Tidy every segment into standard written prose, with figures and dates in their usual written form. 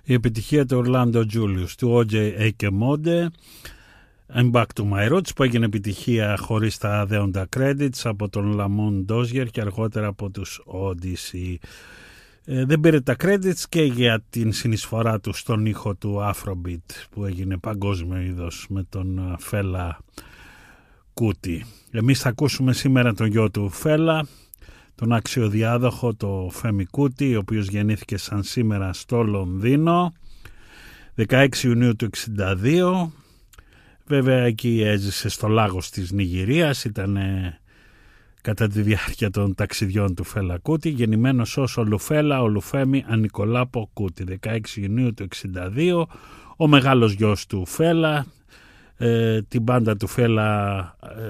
η επιτυχία του Orlando Julius, του OJ Ekemonde, I'm Back to My Roots, που έγινε επιτυχία χωρίς τα δέοντα credits από τον Lamont Dozier και αργότερα από τους Odyssey. Δεν πήρε τα credits και για την συνεισφορά του στον ήχο του Afrobeat που έγινε παγκόσμιο είδος με τον Fela Kuti. Εμείς θα ακούσουμε σήμερα τον γιο του Fela, τον αξιοδιάδοχο, το Femi Kuti, ο οποίος γεννήθηκε σαν σήμερα στο Λονδίνο 16 Ιουνίου του 1962. Βέβαια εκεί έζησε στο Λάγος της Νιγηρίας, ήταν κατά τη διάρκεια των ταξιδιών του Fela Kuti, γεννημένος ως Ολουφέλα Ολουφέμι Ανικολάπο Kuti, 16 Ιουνίου του 1962, ο μεγάλος γιος του Fela. Την μπάντα του Fela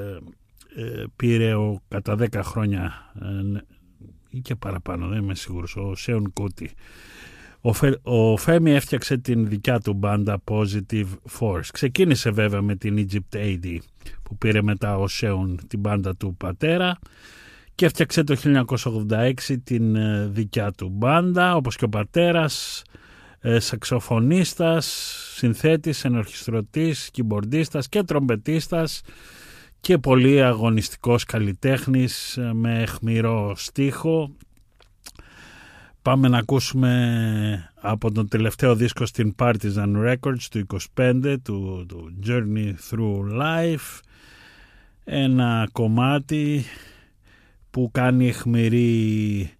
πήρε κατά 10 χρόνια ή και παραπάνω, δεν είμαι σίγουρος, ο Seun Kuti. Ο Femi έφτιαξε την δικιά του μπάντα Positive Force. Ξεκίνησε βέβαια με την Egypt AD που πήρε μετά ο Seun την μπάντα του πατέρα και έφτιαξε το 1986 την δικιά του μπάντα, όπως και ο πατέρας, σαξοφωνίστας, συνθέτης, ενορχιστρωτής, κιμπορντίστας και τρομπετίστας και πολύ αγωνιστικός καλλιτέχνης με αιχμηρό στίχο. Πάμε να ακούσουμε από τον τελευταίο δίσκο στην Partisan Records του 25, του Journey Through Life, ένα κομμάτι που κάνει αιχμηρή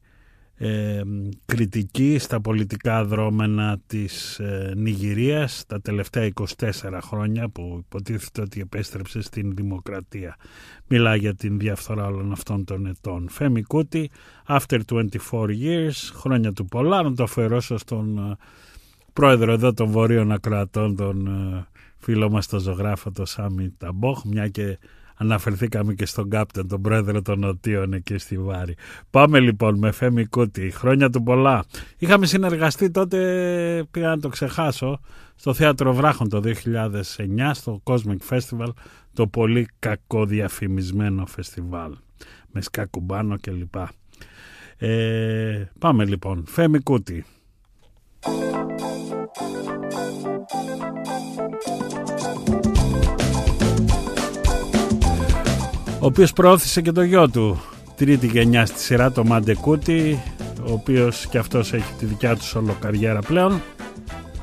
κριτική στα πολιτικά δρόμενα της Νιγηρίας τα τελευταία 24 χρόνια που υποτίθεται ότι επέστρεψε στην δημοκρατία. Μιλάει για την διαφθορά όλων αυτών των ετών. Femi Kuti, After 24 Years, χρόνια του πολλά. Να το αφιερώσω στον πρόεδρο εδώ των Βορείων Ακροατών, τον φίλο μας, τον ζωγράφο, τον Σάμι Ταμπόχ, μια και αναφερθήκαμε και στον Κάπτεν, τον πρόεδρο των Νοτίων εκεί στη Βάρη. Πάμε λοιπόν με Femi Kuti, χρόνια του πολλά. Είχαμε συνεργαστεί τότε, πήγα να το ξεχάσω, στο Θέατρο Βράχων το 2009, στο Cosmic Festival, το πολύ κακοδιαφημισμένο φεστιβάλ, με σκακουμπάνο κλπ. Πάμε λοιπόν, Femi Kuti. Ο οποίος προώθησε και το γιο του, τρίτη γενιά στη σειρά, το Mande Kuti, ο οποίος και αυτός έχει τη δικιά του σολο καριέρα πλέον.